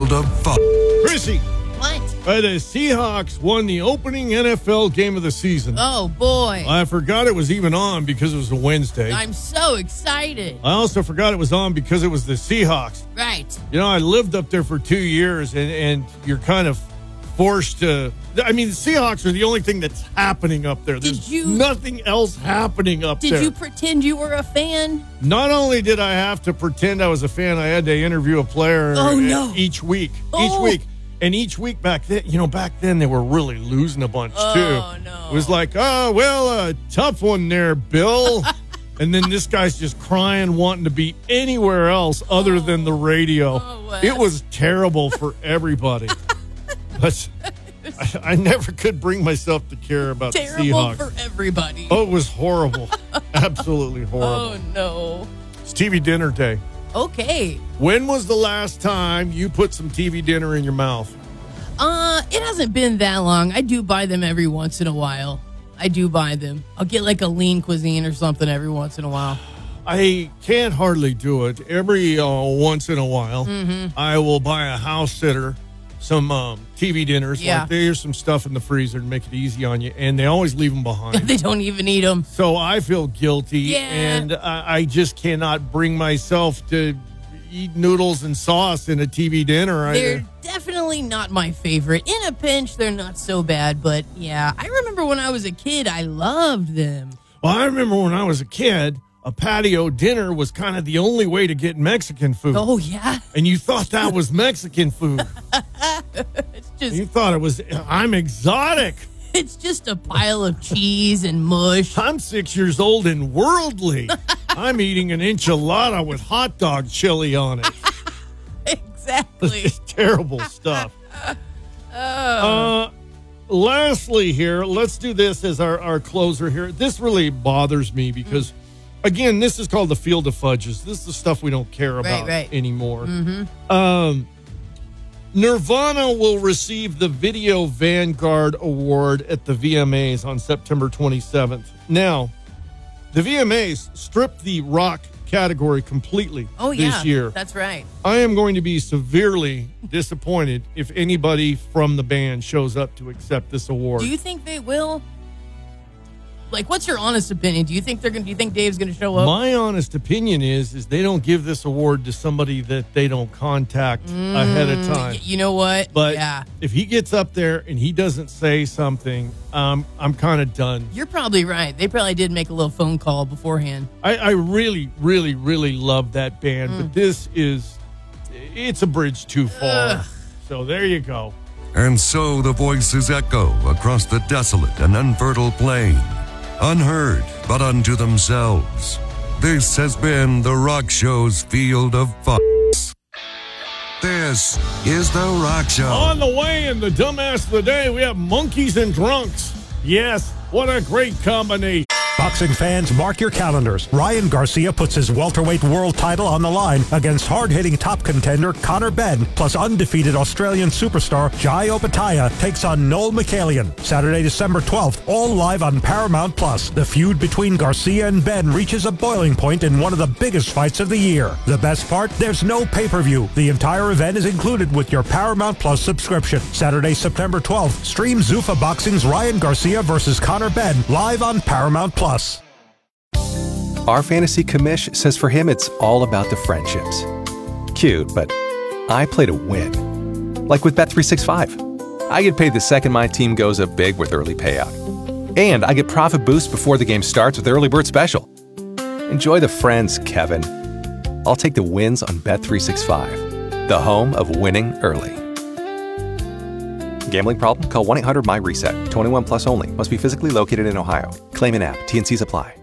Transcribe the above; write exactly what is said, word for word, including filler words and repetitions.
field of fun. Chrissy. What? Uh, the Seahawks won the opening N F L game of the season. Oh, boy. I forgot it was even on because it was a Wednesday. I'm so excited. I also forgot it was on because it was the Seahawks. Right. You know, I lived up there for two years, and, and you're kind of forced to... I mean, the Seahawks are the only thing that's happening up there. There's Did you, nothing else happening up did there. Did you pretend you were a fan? Not only did I have to pretend I was a fan, I had to interview a player oh, no. each week. Oh. Each week. And each week back then, you know, back then they were really losing a bunch, oh, too. Oh, no. It was like, oh, well, a tough one there, Bill. And then this guy's just crying, wanting to be anywhere else other oh. than the radio. Oh, it was terrible for everybody. But I, I never could bring myself to care about terrible the Seahawks. for everybody. Oh, it was horrible. Absolutely horrible. Oh, no. It's T V dinner day. Okay. When was the last time you put some T V dinner in your mouth? Uh, it hasn't been that long. I do buy them every once in a while. I do buy them. I'll get like a lean cuisine or something every once in a while. I can't hardly do it. Every uh, once in a while, mm-hmm. I will buy a house sitter some um, T V dinners. Yeah. Like there's some stuff in the freezer to make it easy on you, and they always leave them behind. They don't even eat them. So I feel guilty, Yeah. and I, I just cannot bring myself to eat noodles and sauce in a T V dinner. They're I, definitely not my favorite. In a pinch, they're not so bad, but yeah, I remember when I was a kid, I loved them. Well, I remember when I was a kid, a patio dinner was kind of the only way to get Mexican food. Oh, yeah? And you thought that was Mexican food. It's just, You thought it was, I'm exotic. it's just a pile of cheese and mush. I'm six years old and worldly. I'm eating an enchilada with hot dog chili on it. Exactly. It's terrible stuff. Oh. Uh, lastly here, let's do this as our, our closer here. This really bothers me because, again, this is called the Field of Fudges. This is the stuff we don't care about right. anymore. Mm-hmm. Um, Nirvana will receive the Video Vanguard Award at the V M As on September twenty-seventh. Now, the V M As stripped the rock category completely Oh, this yeah. year. That's right. I am going to be severely disappointed if anybody from the band shows up to accept this award. Do you think they will? Like, what's your honest opinion? Do you think they're going? Do you think Dave's going to show up? My honest opinion is, is they don't give this award to somebody that they don't contact Mm, ahead of time. y- You know what? But yeah, if he gets up there and he doesn't say something, um, I'm kind of done. you're probably right. They probably did make a little phone call beforehand. I, I really, really, really love that band, Mm. but this is, it's a bridge too far. Ugh. So there you go. And so the voices echo across the desolate and unfertile plain, unheard but unto themselves. This has been the Rock Show's Field of Fucks. This is the Rock Show. On the way in the Dumbass of the Day, we have Monkeys and Drunks. Yes, what a great combination. Boxing fans, mark your calendars. Ryan Garcia puts his welterweight world title on the line against hard-hitting top contender Conor Benn, plus undefeated Australian superstar Jai Opetaia takes on Noel Michaelian. Saturday, December twelfth, all live on Paramount Plus. The feud between Garcia and Benn reaches a boiling point in one of the biggest fights of the year. The best part? There's no pay-per-view. The entire event is included with your Paramount Plus subscription. Saturday, September twelfth, stream Zuffa Boxing's Ryan Garcia versus Conor Benn live on Paramount Plus. Our fantasy commish says for him it's all about the friendships. Cute, but I play to win. Like with Bet three sixty-five. I get paid the second my team goes up big with early payout. And I get profit boost before the game starts with Early Bird Special. Enjoy the friends, Kevin. I'll take the wins on Bet three sixty-five, the home of winning early. Gambling problem? Call one eight hundred M Y RESET. twenty-one plus only. Must be physically located in Ohio. Claim in app. T N Cs apply.